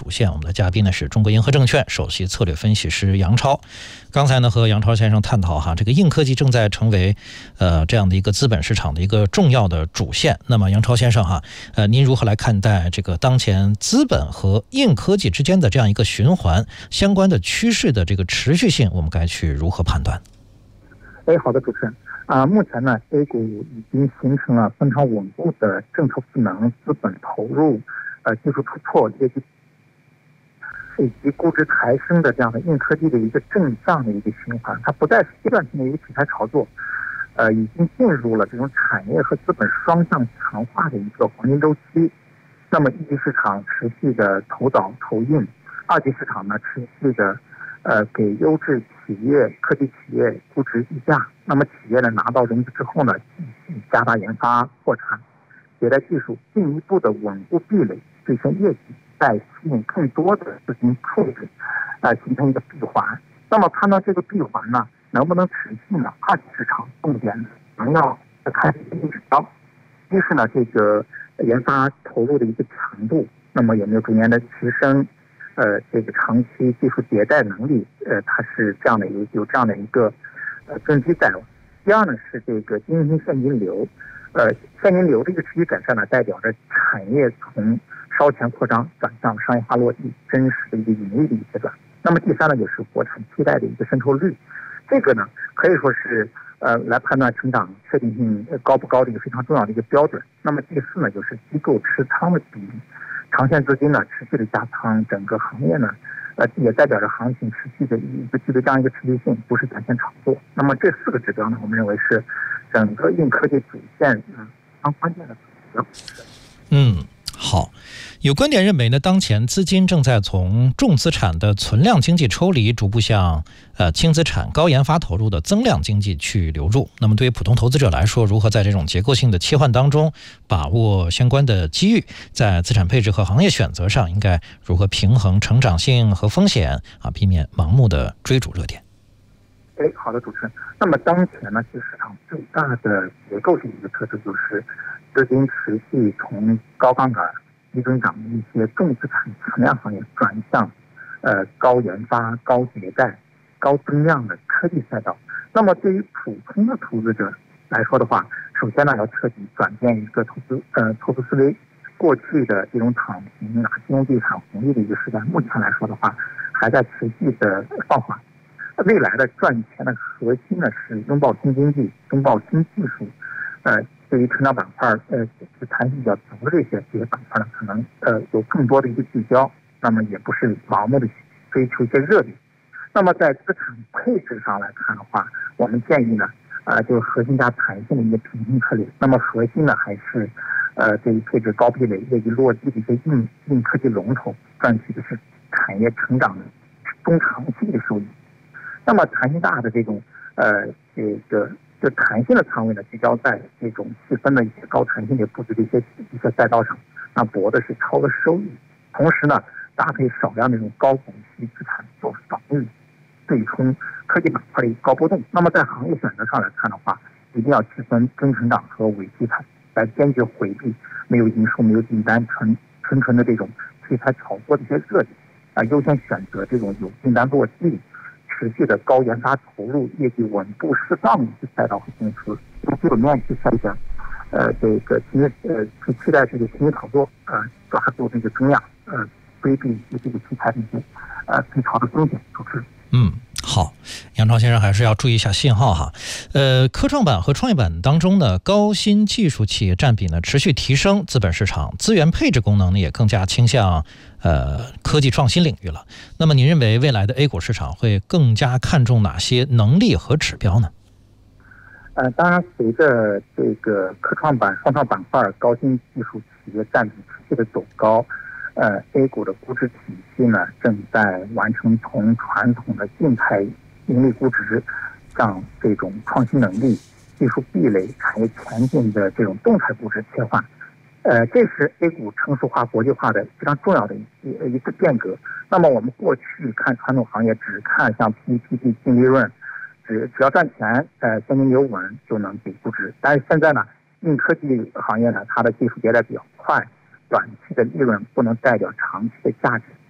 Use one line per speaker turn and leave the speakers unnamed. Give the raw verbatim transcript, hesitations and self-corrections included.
主线。我们的嘉宾呢是中国银河证券首席策略分析师杨超。刚才呢和杨超先生探讨哈，这个硬科技正在成为呃这样的一个资本市场的一个重要的主线。那么杨超先生哈，呃，您如何来看待这个当前资本和硬科技之间的这样一个循环相关的趋势的这个持续性，我们该去如何判断？
哎，好的，主持人啊，目前呢 ，A 股已经形成了非常稳固的政策赋能、资本投入、呃技术突破、业绩以及估值抬升的这样的硬科技的一个正向的一个循环，它不再是阶段性的一个题材炒作，呃，已经进入了这种产业和资本双向强化的一个黄金周期。那么一级市场持续的投导投硬，二级市场呢持续的呃给优质企业、科技企业估值溢价。那么企业呢拿到融资之后呢，继续加大研发、扩产、迭代技术，进一步的稳固壁垒，兑现业绩。再吸引更多的资金配置，呃，形成一个闭环。那么判断这个闭环呢，能不能持续呢？二级市场重点能要看一个指标，一是呢这个研发投入的一个强度，那么有没有逐年的提升？呃，这个长期技术迭代能力，呃，它是这样的有有这样的一个呃根基在。第二呢是这个经营性现金流，呃，现金流这个持续改善呢，代表着产业从烧钱扩张转向商业化落地，真实的一个盈利的一个阶段。那么第三呢，就是国产替代的一个渗透率，这个呢可以说是呃来判断成长确定性高不高的一个非常重要的一个标准。那么第四呢，就是机构持仓的比例，长线资金呢持续的加仓，整个行业呢呃也代表着行情持续的一个具备这样一个持续性，不是短线炒作。那么这四个指标呢，我们认为是整个硬科技主线啊非常关键的指标。
嗯。好，有观点认为呢，当前资金正在从重资产的存量经济抽离，逐步向呃轻资产、高研发投入的增量经济去流入。那么对于普通投资者来说，如何在这种结构性的切换当中把握相关的机遇，在资产配置和行业选择上应该如何平衡成长性和风险啊，避免盲目的追逐热点？
哎，好的，主持人。那么当前呢，其实市场最大的结构性的一个特质就是资金持续从高杠杆、低增长的一些重资产存量行业转向呃高研发、高迭代、高增量的科技赛道。那么对于普通的投资者来说的话，首先呢要彻底转变一个投资呃投资思维。过去的这种躺平啊、金融地产红利的一个时代，目前来说的话，还在持续的放缓。未来的赚钱的核心呢是拥抱新经济、拥抱新技术，呃，对于成长板块，呃，弹性比较足的这些这些板块呢，可能呃有更多的一个聚焦，那么也不是盲目的追求一些热点。那么在资产配置上来看的话，我们建议呢，呃，就是核心加弹性的一个平衡策略。那么核心呢还是呃对于配置高壁垒、业绩落地的一些硬硬科技龙头，赚取的是产业成长的中长期的收益。那么弹性大的这种呃这个就弹性的仓位呢，聚焦在这种细分的一些高弹性的布局的一些一些赛道上，那博的是超额收益。同时呢，搭配少量那种高股息资产做防御，对冲科技板块的高波动。那么在行业选择上来看的话，一定要区分真成长和伪题材，来坚决回避没有营收、没有订单、纯纯纯的这种题材炒作的一些热点啊，优先选择这种有订单落地、持续的高研发投入、业绩稳步适当的一些赛道和公司，用基本面去筛选，呃，这个新呃去替代这个新炒作，呃，抓住这个增量，呃，规避一些这个题材的一些呃低潮的风险。主持人。
嗯，好，杨超先生还是要注意一下信号哈。呃，科创板和创业板当中呢，高新技术企业占比呢持续提升，资本市场资源配置功能呢也更加倾向呃科技创新领域了。那么您认为未来的 A 股市场会更加看重哪些能力和指标呢？
呃，当然，随着这个科创板、双创板块高新技术企业占比持续的走高。呃 ，A 股的估值体系呢，正在完成从传统的静态盈利估值向这种创新能力、技术壁垒、产业前景的这种动态估值切换。呃，这是 A 股成熟化、国际化的非常重要的一一个变革。那么我们过去看传统行业，只看像 P E P P 净利润，只只要赚钱，呃，现金流稳就能给估值。但是现在呢，硬科技行业呢，它的技术迭代比较快。短期的利润不能代表长期的价值，